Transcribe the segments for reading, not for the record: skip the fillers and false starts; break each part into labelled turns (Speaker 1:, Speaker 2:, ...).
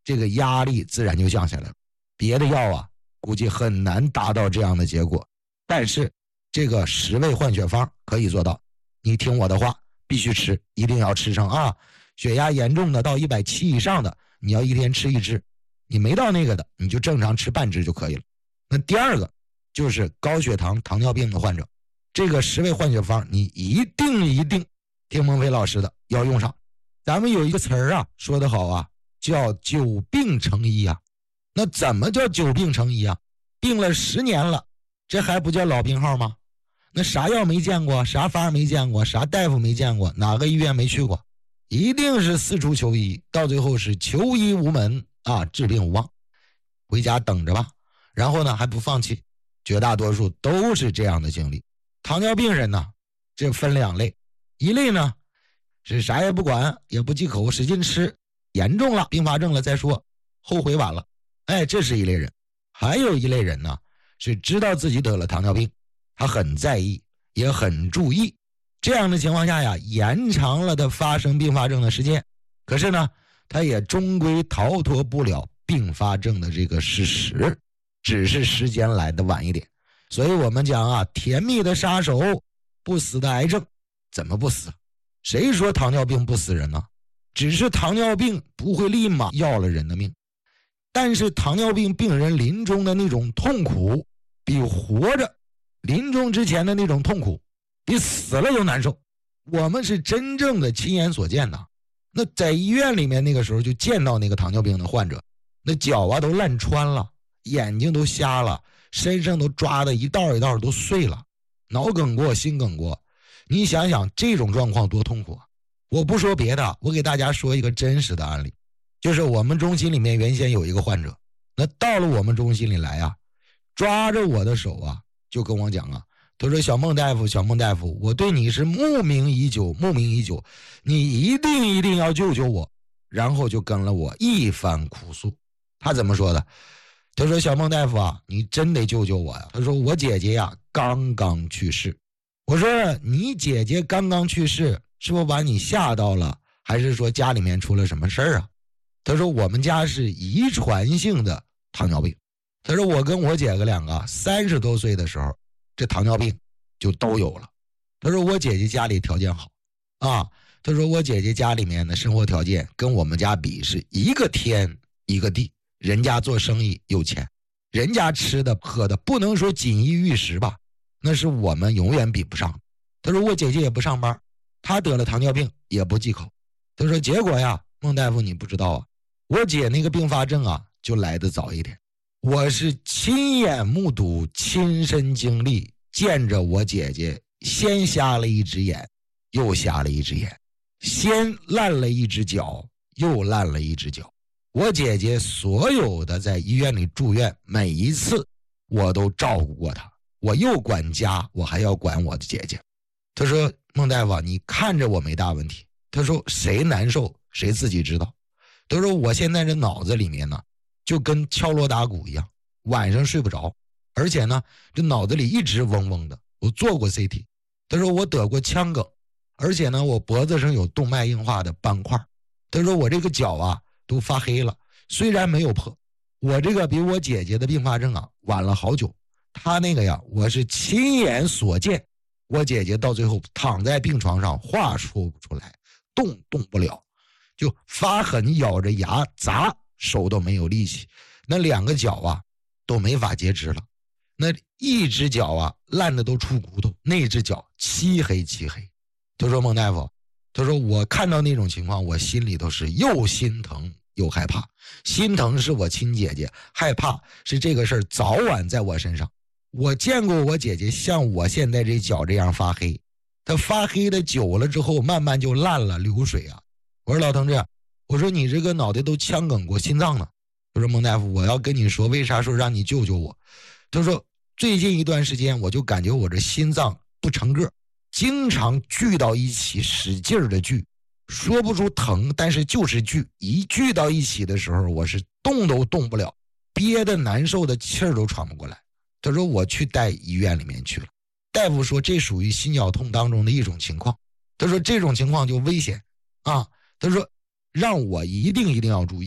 Speaker 1: 这个压力自然就降下来了。别的药啊，估计很难达到这样的结果，但是这个10味换血方可以做到。你听我的话，必须吃，一定要吃上啊！血压严重的到170以上的，你要一天吃1支；你没到那个的，你就正常吃半支就可以了。那第二个就是高血糖、糖尿病的患者，这个10味换血方你一定听孟非老师的要用上。咱们有一个词儿啊，说得好啊，叫久病成医啊。那怎么叫久病成医啊？病了10年了，这还不叫老病号吗？那啥药没见过，啥方没见过，啥大夫没见过，哪个医院没去过，一定是四处求医，到最后是求医无门啊，治病无望，回家等着吧。然后呢还不放弃，绝大多数都是这样的经历。糖尿病人呢，这分2类，一类呢是啥也不管，也不忌口，使劲吃，严重了并发症了再说，后悔晚了，这是一类人。还有一类人呢，是知道自己得了糖尿病，他很在意，也很注意，这样的情况下呀，延长了他发生并发症的时间，可是呢他也终归逃脱不了并发症的这个事实，只是时间来得晚一点。所以我们讲啊，甜蜜的杀手，不死的癌症。怎么不死？谁说糖尿病不死人呢？只是糖尿病不会立马要了人的命，但是糖尿病病人临终的那种痛苦，比活着临终之前的那种痛苦，比死了都难受。我们是真正的亲眼所见的。那在医院里面那个时候就见到那个糖尿病的患者，那脚啊都烂穿了，眼睛都瞎了，身上都抓的一道一道都碎了，脑梗过心梗过。你想想这种状况多痛苦啊！我不说别的，我给大家说一个真实的案例，就是我们中心里面原先有一个患者，那到了我们中心里来啊，抓着我的手啊，就跟我讲啊，他说小孟大夫，我对你是慕名已久，你一定要救救我。然后就跟了我一番哭诉。他怎么说的？他说小孟大夫啊，你真得救救我呀。他说我姐姐呀刚刚去世。我说你姐姐刚刚去世，是不是把你吓到了，还是说家里面出了什么事儿啊？他说我们家是遗传性的糖尿病。他说我跟我姐个两个30多岁的时候，这糖尿病就都有了。他说我姐姐家里条件好啊，他说我姐姐家里面的生活条件跟我们家比是一个天一个地，人家做生意有钱，人家吃的喝的不能说锦衣玉食吧，那是我们永远比不上。他说我姐姐也不上班，她得了糖尿病也不忌口。他说结果呀，孟大夫你不知道啊，我姐那个并发症啊就来得早一点。我是亲眼目睹，亲身经历，见着我姐姐先瞎了一只眼，又瞎了一只眼，先烂了一只脚，又烂了一只脚。我姐姐所有的在医院里住院，每一次我都照顾过她，我又管家，我还要管我的姐姐。他说孟大夫你看着我没大问题，他说谁难受谁自己知道。他说我现在这脑子里面呢就跟敲锣打鼓一样，晚上睡不着，而且呢这脑子里一直嗡嗡的。我做过 CT， 他说我得过腔梗，而且呢我脖子上有动脉硬化的斑块。他说我这个脚啊都发黑了，虽然没有破，我这个比我姐姐的并发症啊晚了好久。他那个呀我是亲眼所见，我姐姐到最后躺在病床上，话说不出来，动不了，就发狠咬着牙砸，手都没有力气，那2个脚啊都没法截肢了，那一只脚啊烂的都出骨头，那只脚漆黑。他说孟大夫，他说我看到那种情况，我心里头是又心疼又害怕。心疼是我亲姐姐，害怕是这个事儿早晚在我身上。我见过我姐姐像我现在这脚这样发黑，她发黑的久了之后慢慢就烂了，流水啊。我说老同志，我说你这个脑袋都腔梗过，心脏呢？他说孟大夫，我要跟你说为啥说让你救救我。他说最近一段时间我就感觉我这心脏不成个，经常聚到一起，使劲的聚，说不出疼，但是就是聚，一聚到一起的时候我是动都动不了，憋得难受的气儿都喘不过来。他说我去带医院里面去了，大夫说这属于心绞痛当中的一种情况。他说这种情况就危险啊，他说让我一定要注意。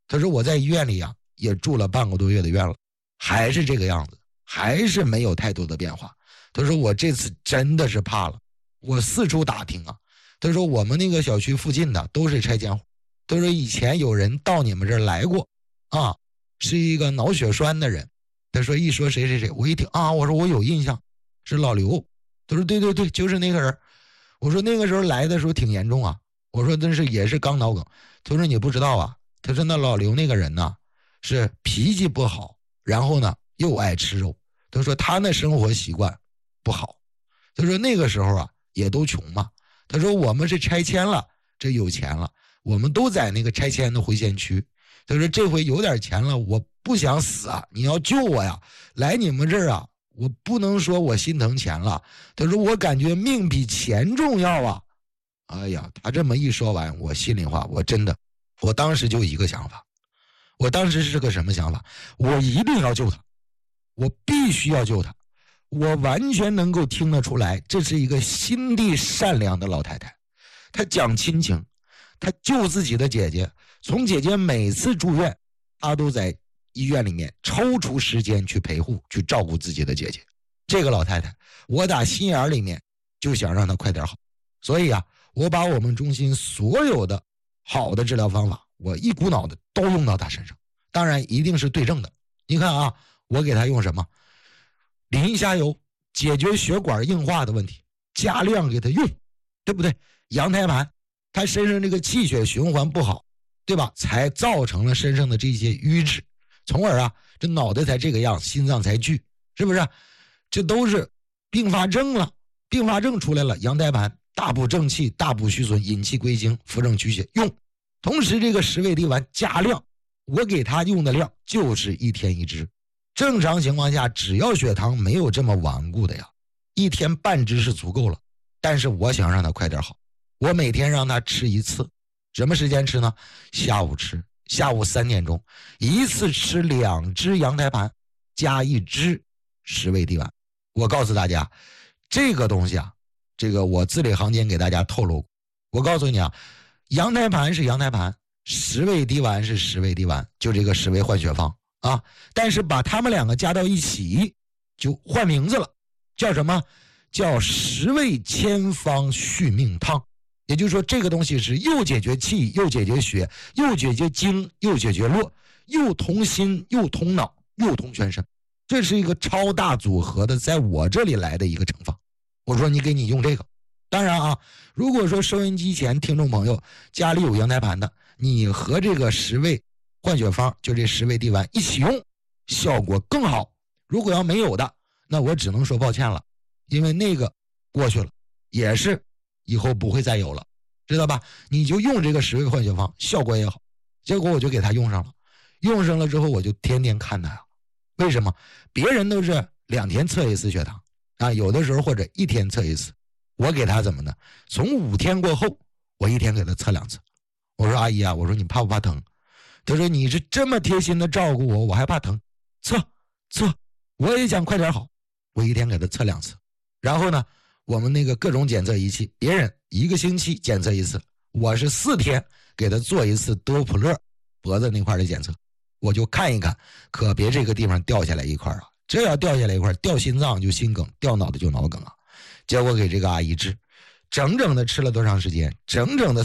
Speaker 1: 他说我在医院里也住了半个多月的院了，还是这个样子，还是没有太多的变化。他说我这次真的是怕了，我四处打听他说我们那个小区附近的都是拆迁户，他说以前有人到你们这儿来过是一个脑血栓的人。他说一说谁谁谁，我一听我说我有印象，是老刘。他说对对对，就是那个人。我说那个时候来的时候挺严重我说真是也是刚脑梗。他说你不知道他说那老刘那个人是脾气不好，然后呢又爱吃肉。他说他那生活习惯不好。他说那个时候也都穷嘛。他说我们是拆迁了，这有钱了，我们都在那个拆迁的回迁区。他说这回有点钱了，我不想死你要救我来你们这儿我不能说我心疼钱了。他说我感觉命比钱重要哎呀，他这么一说完，我心里话，我当时就一个想法。我当时是个什么想法？我一定要救他，我必须要救他。我完全能够听得出来，这是一个心地善良的老太太。她讲亲情，她救自己的姐姐，从姐姐每次住院，她都在医院里面抽出时间去陪护，去照顾自己的姐姐。这个老太太，我打心眼里面就想让她快点好。所以我把我们中心所有的好的治疗方法，我一股脑的都用到她身上。当然一定是对症的。你看我给她用什么？磷虾油解决血管硬化的问题，加量给她用，对不对？羊胎盘，她身上这个气血循环不好，对吧？才造成了身上的这些瘀滞，从而这脑袋才这个样，心脏才聚，是不是？这都是并发症了。并发症出来了，羊胎盘大补正气，大补虚损，引气归经，扶正驱邪用。同时这个十味地丸加量，我给他用的量就是1天1支。正常情况下，只要血糖没有这么顽固的1天半支是足够了。但是我想让他快点好，我每天让他吃一次。什么时间吃呢？下午吃，下午3点钟，一次吃2支羊胎盘加1支十味地丸。我告诉大家，这个东西这个我字里行间给大家透露过。我告诉你羊胎盘是羊胎盘，十味地丸是十味地丸，就这个十味换血方但是把他们2个加到一起就换名字了，叫什么？叫十味千方续命汤。也就是说这个东西是又解决气，又解决血，又解决经，又解决络，又通心，又通脑，又通全身。这是一个超大组合的，在我这里来的一个成方。我说你给你用这个。当然如果说收音机前听众朋友家里有羊胎盘的，你和这个十味换血方，就这十味地丸一起用，效果更好。如果要没有的，那我只能说抱歉了，因为那个过去了，也是以后不会再有了，知道吧？你就用这个十味换血方，效果也好。结果我就给他用上了，用上了之后我就天天看他为什么？别人都是2天测一次血糖有的时候或者1天测一次，我给他怎么呢？从5天过后，我1天给他测2次。我说阿姨我说你怕不怕疼？他说你是这么贴心的照顾我，我还怕疼？测，我也想快点好，我1天给他测2次。然后呢，我们那个各种检测仪器，别人1个星期检测一次，我是4天给他做一次多普勒脖子那块的检测。我就看一看，可别这个地方掉下来一块这要掉下来一块，掉心脏就心梗，掉脑袋就脑梗结果给这个阿姨治，整整的吃了多长时间？整整的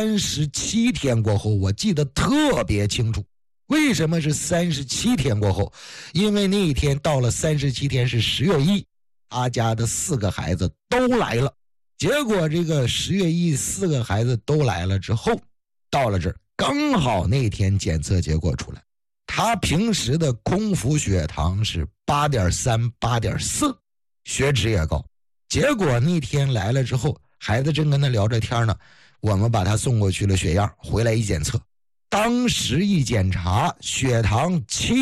Speaker 1: 37天过后，我记得特别清楚。为什么是37天过后？因为那一天到了37天是10月1，他家的4个孩子都来了。结果这个10月1 4个孩子都来了之后，到了这儿刚好那天检测结果出来，他平时的空腹血糖是 8.3 8.4， 血脂也高。结果那天来了之后，孩子正跟他聊着天呢，我们把他送过去了血样，回来一检测，当时一检查血糖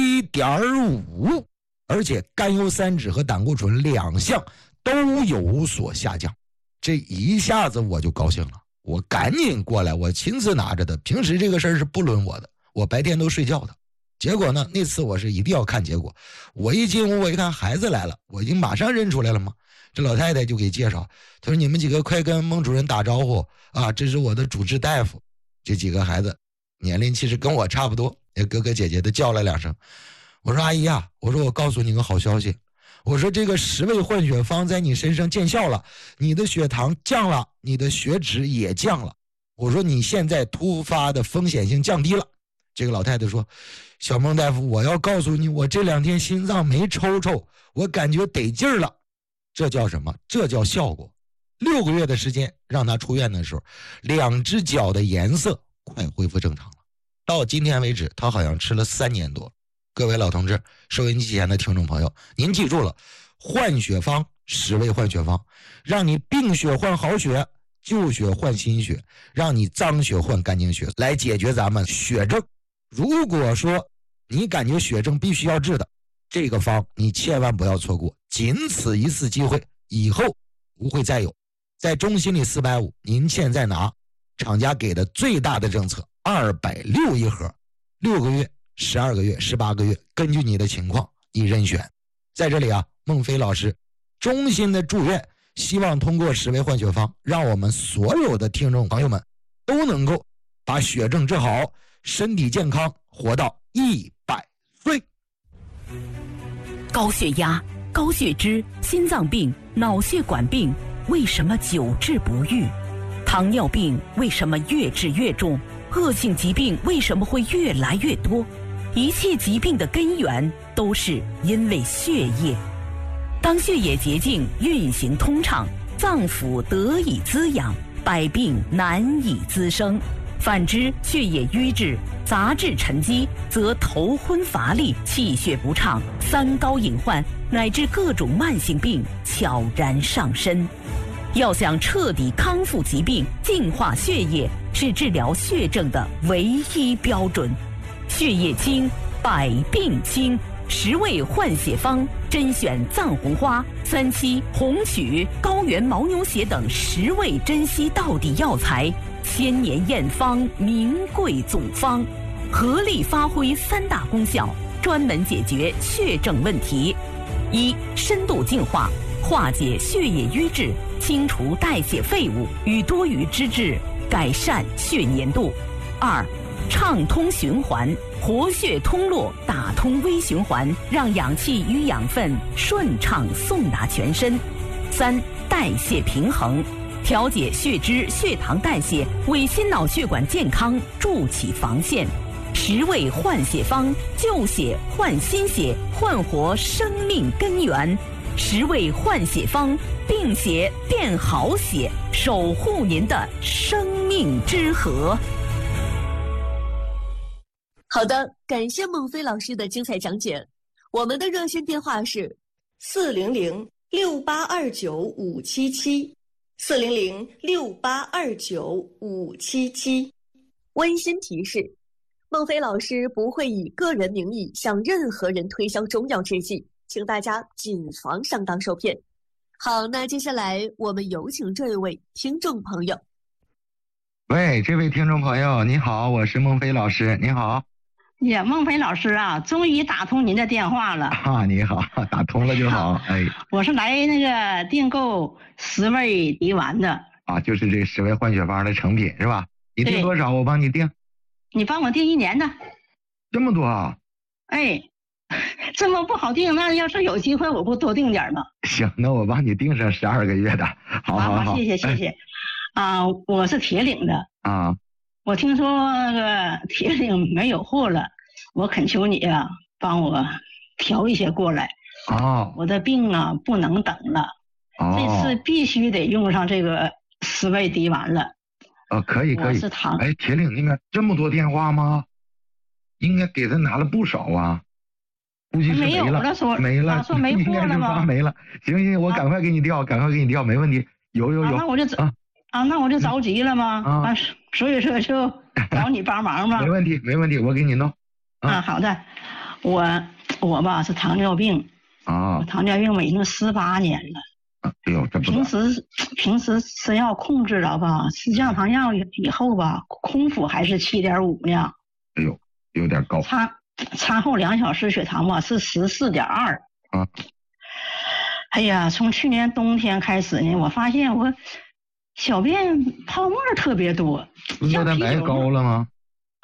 Speaker 1: 7.5， 而且甘油三酯和胆固醇2项都有所下降。这一下子我就高兴了，我赶紧过来，我亲自拿着的。平时这个事儿是不轮我的，我白天都睡觉的。结果呢，那次我是一定要看结果。我一进屋，我一看孩子来了，我已经马上认出来了嘛。这老太太就给介绍，她说你们几个快跟孟主任打招呼这是我的主治大夫。这几个孩子年龄其实跟我差不多，也哥哥姐姐的叫了2声。我说阿姨啊，我说我告诉你个好消息，我说这个10味换血方在你身上见效了，你的血糖降了，你的血脂也降了，我说你现在突发的风险性降低了。这个老太太说，小孟大夫，我要告诉你，我这2天心脏没抽抽，我感觉得劲儿了。这叫什么？这叫效果。6个月的时间让她出院的时候，2只脚的颜色快恢复正常了。到今天为止，她好像吃了3年多。各位老同志，收音机前的听众朋友，您记住了，换血方10味换血方，让你病血换好血，旧血换新血，让你脏血换干净血，来解决咱们血症。如果说你感觉血症必须要治的，这个方你千万不要错过，仅此一次机会，以后不会再有。在中心里450，您现在拿厂家给的最大的政策260一盒，6个月、12个月、18个月，根据你的情况你任选。在这里啊，孟非老师衷心的祝愿，希望通过10味换血方，让我们所有的听众朋友们都能够把血症治好，身体健康，活到100岁。
Speaker 2: 高血压、高血脂、心脏病、脑血管病为什么久治不愈？糖尿病为什么越治越重？恶性疾病为什么会越来越多？一切疾病的根源都是因为血液。当血液捷径运行通畅，脏腑得以滋养，百病难以滋生。反之，血液瘀滞、杂质沉积，则头昏乏力、气血不畅、三高隐患，乃至各种慢性病悄然上身。要想彻底康复疾病、净化血液，是治疗血症的唯一标准。血液清，百病清。10味换血方，甄选藏红花、3七、红曲、高原牦牛血等10味珍稀到底药材，千年验方，名贵总方，合力发挥3大功效，专门解决血症问题。1. 深度净化，化解血液瘀滞，清除代谢废物与多余脂质，改善血粘度。2. 畅通循环，活血通络，打通微循环，让氧气与养分顺畅送达全身。3. 代谢平衡，调节血脂、血糖代谢，为心脑血管健康筑起防线。10味换血方，旧血换新血，焕活生命根源。10味换血方，病血变好血，守护您的生命之河。
Speaker 3: 好的，感谢孟非老师的精彩讲解。我们的热线电话是400-6829-577，400-6829-577。温馨提示：孟非老师不会以个人名义向任何人推销中药制剂，请大家谨防上当受骗。好，那接下来我们有请这一位听众朋友。
Speaker 1: 喂，这位听众朋友，你好，我是孟非老师，你好。
Speaker 4: 孟非老师啊，终于打通您的电话了
Speaker 1: 啊！你好，打通了就好。哎，
Speaker 4: 我是来那个订购10味迪丸的
Speaker 1: 啊，就是这10味换血方的成品是吧？你订多少？我帮你订。
Speaker 4: 你帮我订1年的。
Speaker 1: 这么多啊？
Speaker 4: 哎，这么不好订，那要是有机会我不多订点吗？
Speaker 1: 行，那我帮你订上12个月的。好，
Speaker 4: 谢谢。
Speaker 1: 哎
Speaker 4: 啊，我是铁岭的
Speaker 1: 啊。
Speaker 4: 我听说那个铁岭没有货了，我恳求你啊，帮我调一些过来。
Speaker 1: 哦，
Speaker 4: 我的病啊不能等了，这次必须得用上这个10味迪丸了。
Speaker 1: 可以。
Speaker 4: 我是糖。
Speaker 1: 哎，铁岭那边这么多电话吗？应该给他拿了不少啊。估计是没了，没了，
Speaker 4: 说没货了吗？
Speaker 1: 没了。行，我赶快给你调，没问题。有。
Speaker 4: 那我就那我就着急了吗？所以说就找你帮忙嘛。
Speaker 1: 没问题，我给你弄。
Speaker 4: 好的。我吧是糖尿病啊，糖尿病已经18年了。
Speaker 1: 哎呦，这不
Speaker 4: 平时吃药控制了吧，吃降糖药以后吧，空腹还是7.5呢。
Speaker 1: 哎呦，有点高。
Speaker 4: 餐后2小时血糖吧是14.2。
Speaker 1: 啊。
Speaker 4: 哎呀，从去年冬天开始呢，我发现我小便泡沫特别多。
Speaker 1: 尿蛋白高了吗？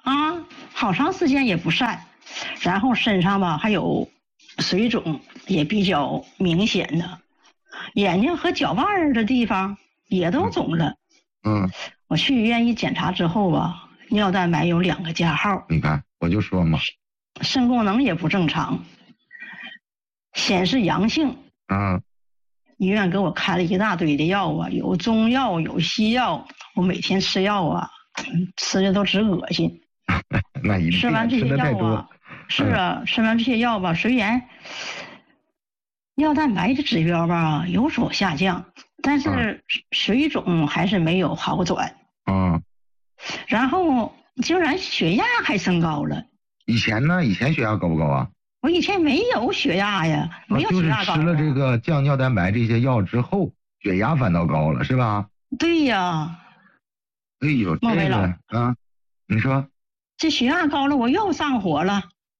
Speaker 4: 好长时间也不散，然后身上吧还有水肿，也比较明显的，眼睛和脚腕的地方也都肿了。我去医院一检查之后吧，尿蛋白有2个加号。
Speaker 1: 你看，我就说嘛，
Speaker 4: 肾功能也不正常，显示阳性。医院给我开了一大堆的药啊，有中药有西药，我每天吃药啊，吃的都直恶心。
Speaker 1: 那一定
Speaker 4: 吃完这些药啊，是啊，吃完这些药吧，虽然尿蛋白的指标吧有所下降，但是水肿还是没有好转。然后竟然血压还升高了。
Speaker 1: 以前呢？以前血压高不高啊？
Speaker 4: 我以前没有血压呀，没有血压高。
Speaker 1: 就是吃了这个降尿蛋白这些药之后，血压反倒高了，是吧？
Speaker 4: 对呀。
Speaker 1: 哎呦，
Speaker 4: 孟伟老
Speaker 1: 你说
Speaker 4: 这血压高了，我又上火了。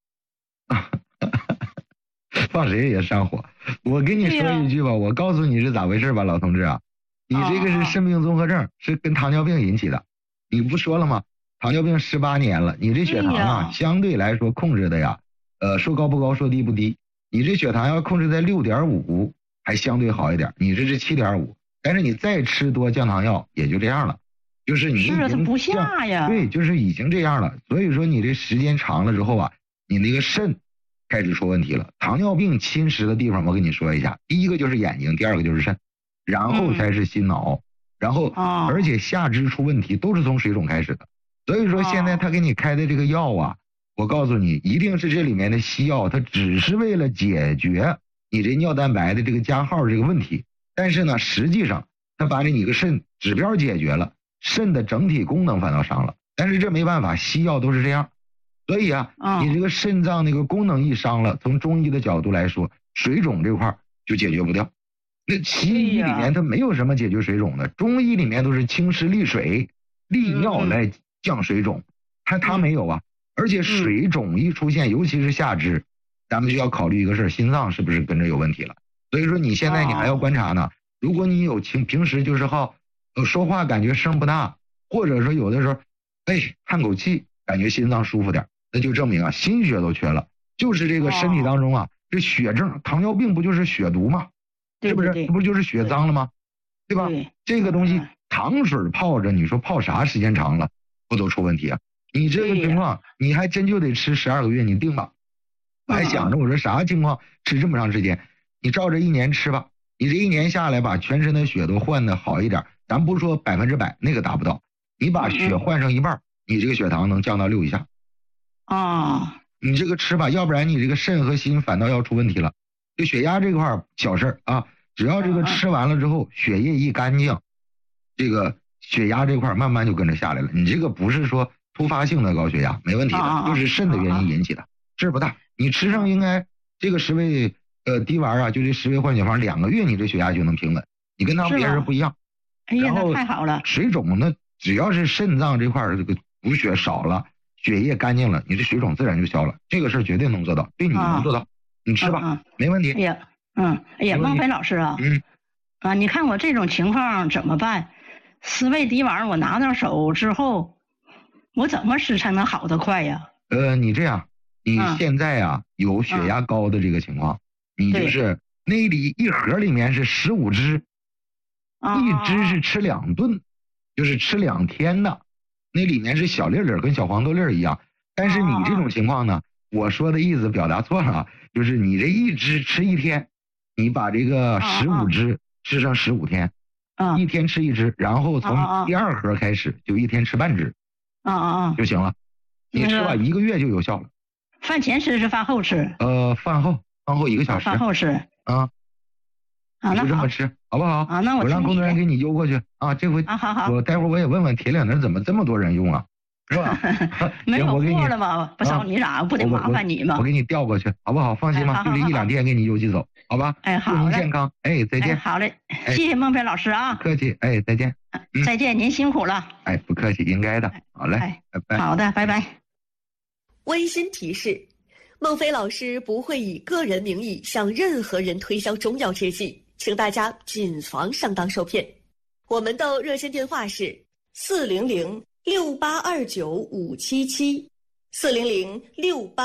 Speaker 1: 放谁也上火。我跟你说一句吧，我告诉你是咋回事吧，老同志啊，你这个是肾病综合症，是跟糖尿病引起的。你不说了吗？糖尿病18年了，你这血糖啊，相对来说控制的呀，说高不高，说低不低。你这血糖要控制在6.5，还相对好一点。你这是7.5，但是你再吃多降糖药也就这样了，就是你已经
Speaker 4: 它不下呀。
Speaker 1: 对，就是已经这样了。所以说你这时间长了之后啊，你那个肾开始出问题了。糖尿病侵蚀的地方，我跟你说一下，第一个就是眼睛，第二个就是肾，然后才是心脑，然后而且下肢出问题都是从水肿开始的。所以说现在他给你开的这个药啊，我告诉你，一定是这里面的西药，它只是为了解决你这尿蛋白的这个加号这个问题，但是呢，实际上它把你个肾指标解决了，肾的整体功能反倒伤了。但是这没办法，西药都是这样。所以啊，你这个肾脏那个功能一伤了，从中医的角度来说，水肿这块就解决不掉。那西医里面它没有什么解决水肿的，中医里面都是清湿利水、利尿来降水肿，它没有啊。而且水肿一出现，尤其是下肢，咱们就要考虑一个事儿，心脏是不是跟着有问题了。所以说你现在你还要观察呢。如果你有平时就是说话感觉声不大，或者说有的时候叹口气感觉心脏舒服点，那就证明啊心血都缺了，就是这个身体当中啊这血症，糖尿病不就是血毒吗？是不是？不就是血脏了吗？对吧？这个东西糖水泡着，你说泡啥时间长了不都出问题啊？你这个情况你还真就得吃12个月，你定吧。我还想着我说啥情况吃这么长时间，你照着1年吃吧。你这1年下来把全身的血都换的好一点，咱不说100%，那个达不到，你把血换上一半，你这个血糖能降到6以下。你这个吃吧，要不然你这个肾和心反倒要出问题了。这血压这块小事啊，只要这个吃完了之后血液一干净，这个血压这块慢慢就跟着下来了。你这个不是说突发性的高血压，没问题的，就是肾的原因引起的，事不大。你吃上应该这个10味滴丸啊，就这10味换血方2个月，你这血压就能平稳。你跟他们别人不一样。
Speaker 4: 哎呀，那太好了。
Speaker 1: 水肿呢，只要是肾脏这块这个补血少了，血液干净了，你这水肿自然就消了。这个事儿绝对能做到，对你能做到，你吃吧，没问题。
Speaker 4: 哎呀，孟非老师啊，你看我这种情况怎么办？10味滴丸我拿到手之后，我怎么吃才能好得快呀？
Speaker 1: 你这样，你现在啊有血压高的这个情况，你就是那里一盒里面是15支，一支是吃2顿，就是吃2天的，那里面是小粒粒跟小黄豆粒一样。但是你这种情况呢，我说的意思表达错了，就是你这一支吃1天，你把这个15支吃上15天，1天吃1支，然后从第2盒开始就1天吃半支，就行了。你吃吧1个月就有效了。
Speaker 4: 饭前吃是饭后吃？
Speaker 1: 饭后1个小时。
Speaker 4: 饭后吃
Speaker 1: 你就这么吃好不好？
Speaker 4: 那
Speaker 1: 我让工作人员给你邮过去啊。这回
Speaker 4: 好，
Speaker 1: 我待会儿我也问问铁岭那怎么这么多人用啊，是吧？
Speaker 4: 没有货了吗？不找你咋不得麻烦你吗？
Speaker 1: 我给你调过去好不好？放心吧，就这1-2天给你邮寄走，好吧？
Speaker 4: 好
Speaker 1: 祝您健康，再见。
Speaker 4: 好嘞，谢谢孟非老师啊。
Speaker 1: 不客气，再见。
Speaker 4: 再见，您辛苦了。
Speaker 1: 不客气，应该的。好嘞，拜拜。
Speaker 4: 好的，拜拜。
Speaker 3: 温馨提示：孟非老师不会以个人名义向任何人推销中药制剂，请大家谨防上当受骗。我们的热线电话是400 6829-577，400-68。